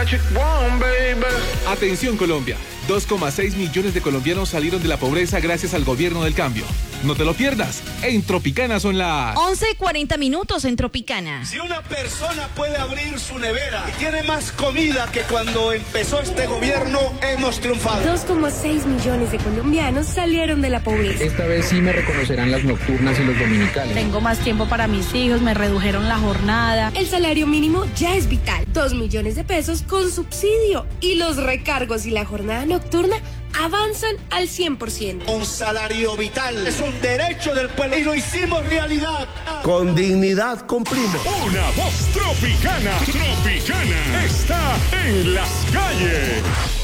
Atención Colombia, 2,6 millones de colombianos salieron de la pobreza gracias al gobierno del cambio. No te lo pierdas, en Tropicana son las 11:40 en Tropicana. Si una persona puede abrir su nevera y tiene más comida que cuando empezó este gobierno, hemos triunfado. 2,6 millones de colombianos salieron de la pobreza. Esta vez sí me reconocerán las nocturnas y los dominicales. Tengo más tiempo para mis hijos, me redujeron la jornada. El salario mínimo ya es vital. 2 millones de pesos con subsidio. Y los recargos y la jornada nocturna avanzan al 100%. Un salario vital es un derecho del pueblo y lo hicimos realidad. Con dignidad cumplimos. Una voz tropicana. Tropicana está en las calles.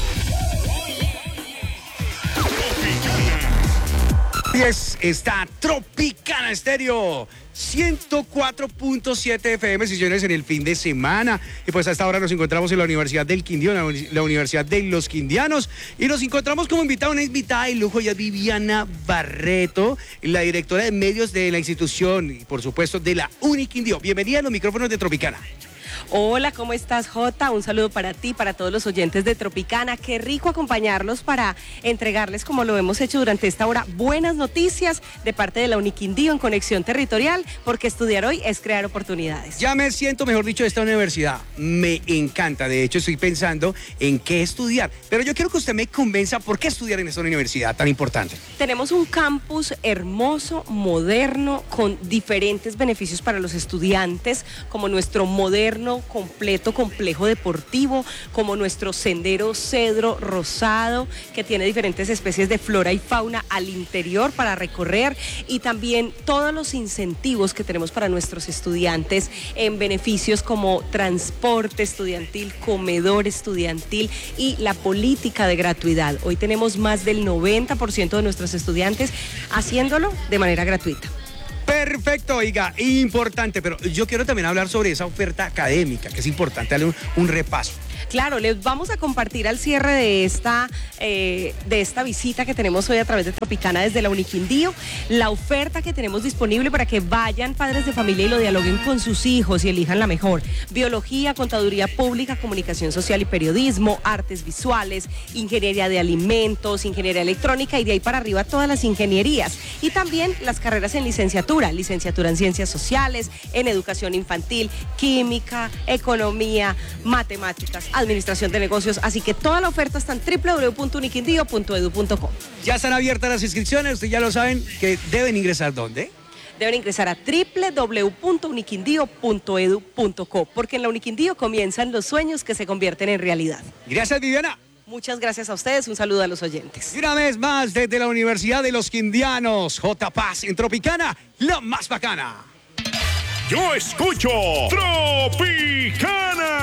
Está Tropicana Estéreo 104.7 FM, señores, en el fin de semana. Y pues a esta hora nos encontramos en la Universidad del Quindío, la Universidad de los Quindianos, y nos encontramos como una invitada de lujo, ya es Viviana Barreto, la directora de medios de la institución y por supuesto de la Uniquindío. Bienvenida a los micrófonos de Tropicana. Hola, ¿cómo estás, Jota? Un saludo para ti, para todos los oyentes de Tropicana. Qué rico acompañarlos para entregarles, como lo hemos hecho durante esta hora, buenas noticias de parte de la Uniquindío en Conexión Territorial, porque estudiar hoy es crear oportunidades. Ya me siento, mejor dicho, de esta universidad. Me encanta, de hecho estoy pensando en qué estudiar, pero yo quiero que usted me convenza por qué estudiar en esta universidad tan importante. Tenemos un campus hermoso, moderno, con diferentes beneficios para los estudiantes, como nuestro moderno, completo complejo deportivo, como nuestro sendero Cedro Rosado, que tiene diferentes especies de flora y fauna al interior para recorrer, y también todos los incentivos que tenemos para nuestros estudiantes en beneficios como transporte estudiantil, comedor estudiantil y la política de gratuidad. Hoy tenemos más del 90% de nuestros estudiantes haciéndolo de manera gratuita. Perfecto, oiga, importante, pero yo quiero también hablar sobre esa oferta académica, que es importante darle un repaso. Claro, les vamos a compartir al cierre de esta visita que tenemos hoy a través de Tropicana desde la Uniquindío, la oferta que tenemos disponible para que vayan padres de familia y lo dialoguen con sus hijos y elijan la mejor. Biología, contaduría pública, comunicación social y periodismo, artes visuales, ingeniería de alimentos, ingeniería electrónica y de ahí para arriba todas las ingenierías. Y también las carreras en licenciatura en ciencias sociales, en educación infantil, química, economía, matemáticas, administración de negocios, así que toda la oferta está en www.uniquindío.edu.co. Ya están abiertas las inscripciones, ustedes ya lo saben, que deben ingresar ¿dónde? Deben ingresar a www.uniquindío.edu.co, porque en la Uniquindío comienzan los sueños que se convierten en realidad. Gracias, Viviana. Muchas gracias a ustedes, un saludo a los oyentes. Y una vez más, desde la Universidad de los Quindianos, J. Paz en Tropicana, la más bacana. Yo escucho Tropicana.